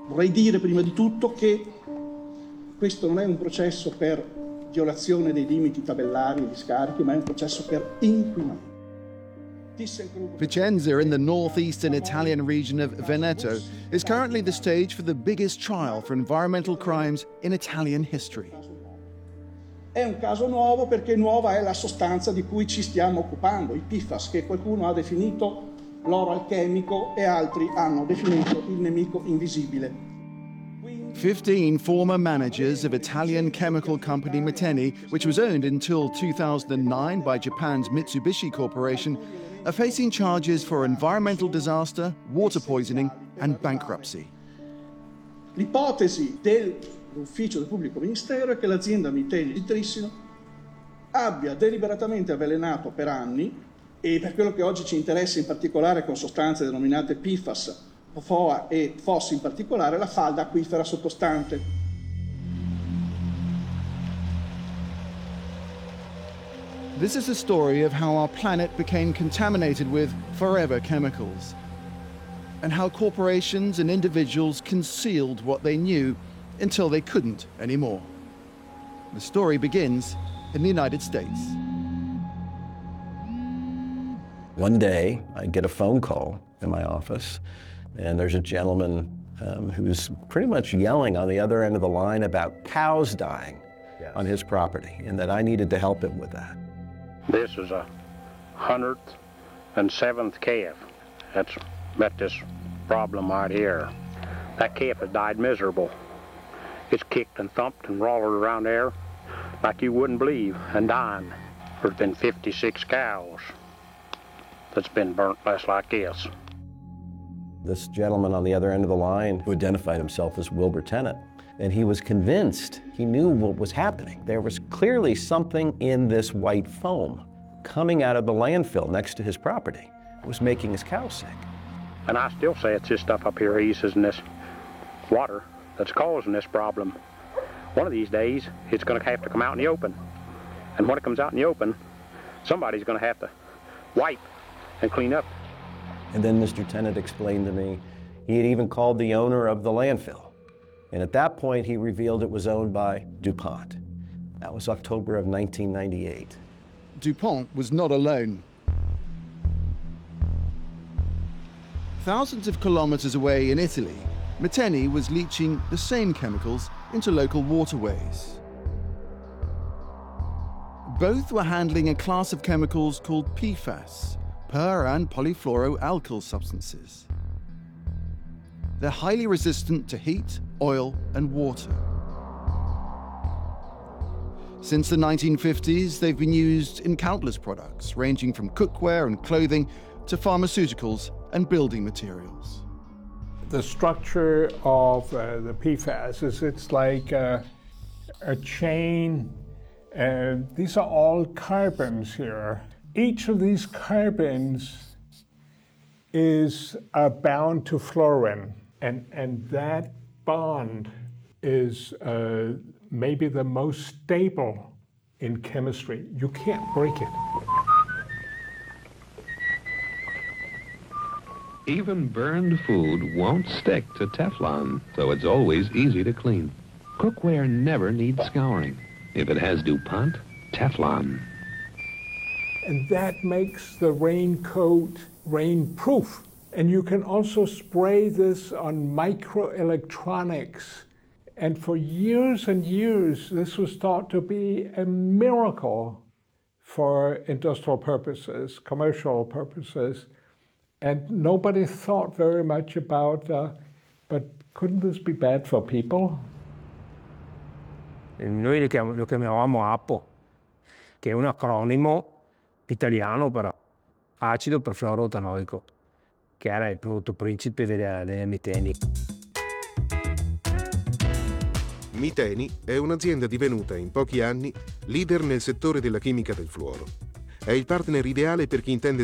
Vorrei dire prima di tutto che questo non è un processo per violazione dei limiti tabellari e di scarichi, ma è un processo per inquinamento. Vicenza, in the northeastern Italian region of Veneto, is currently the stage for the biggest trial for environmental crimes in Italian history. È un caso nuovo perché nuova è la sostanza di cui ci stiamo occupando, il PFAS, che qualcuno ha definito l'oro alchemico e altri hanno definito il nemico invisibile. 15 former managers of Italian chemical company Miteni, which was owned until 2009 by Japan's Mitsubishi Corporation, are facing charges for environmental disaster, water poisoning and bankruptcy. L'ipotesi dell'ufficio del pubblico ministero è che l'azienda Miteni di Trissino abbia deliberatamente avvelenato per anni, e per quello che oggi ci interessa in particolare con sostanze denominate PFAS, FOA e FOS in particolare, la falda acquifera sottostante. This is a story of how our planet became contaminated with forever chemicals, and how corporations and individuals concealed what they knew until they couldn't anymore. The story begins in the United States. One day, I get a phone call in my office, and there's a gentleman who's pretty much yelling on the other end of the line about cows dying on his property, and that I needed to help him with that. This is a 107th calf that's met this problem right here. That calf has died miserable. It's kicked and thumped and rolled around there like you wouldn't believe, and dying. There's been 56 cows that's been burnt less like this. This gentleman on the other end of the line, who identified himself as Wilbur Tennant, and he was convinced, he knew what was happening. There was clearly something in this white foam coming out of the landfill next to his property. It was making his cows sick. And I still say it's this stuff up here, he says, in this water that's causing this problem. One of these days, it's going to have to come out in the open. And when it comes out in the open, somebody's going to have to wipe and clean up. And then Mr. Tennant explained to me he had even called the owner of the landfill. And at that point, he revealed it was owned by DuPont. That was October of 1998. DuPont was not alone. Thousands of kilometers away in Italy, Miteni was leaching the same chemicals into local waterways. Both were handling a class of chemicals called PFAS, per- and polyfluoroalkyl substances. They're highly resistant to heat, oil, and water. Since the 1950s, they've been used in countless products, ranging from cookware and clothing to pharmaceuticals and building materials. The structure of the PFAS is it's like a chain. These are all carbons here. Each of these carbons is bound to fluorine, and that bond is maybe the most stable in chemistry. You can't break it. Even burned food won't stick to Teflon, so it's always easy to clean. Cookware never needs scouring. If it has DuPont, Teflon. And that makes the raincoat rain-proof. And you can also spray this on microelectronics. And for years and years, this was thought to be a miracle for industrial purposes, commercial purposes. And nobody thought very much about, but couldn't this be bad for people? Noi lo chiamavamo APO, che è un acronimo italiano per acido perfluorotanoico, che era il prodotto principe delle Miteni. Miteni è un'azienda divenuta in pochi anni leader nel settore della chimica del fluoro. È il partner ideale per chi intende